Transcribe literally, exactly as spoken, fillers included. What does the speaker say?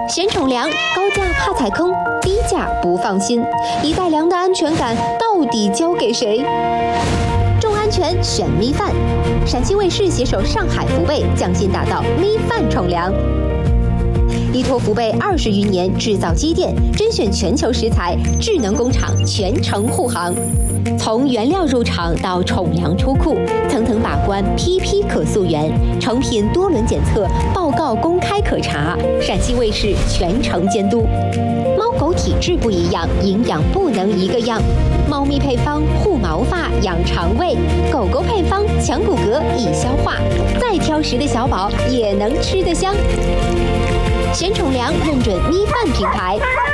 嫌宠粮，高价怕踩坑，低价不放心，一袋粮的安全感到底交给谁？重安全选咪饭，陕西卫视携手上海福贝，匠心打造咪饭宠粮。依托福贝二十余年制造积淀，甄选全球食材，智能工厂全程护航。从原料入场到宠粮出库，层层把关，批批可溯源，成品多轮检测，报告公开可查。陕西卫视全程监督。猫狗体质不一样，营养不能一个样。猫咪配方护毛发、养肠胃，狗狗配方强骨骼、易消化。再挑食的小宝也能吃得香。嫌宠粮认准咪饭品牌，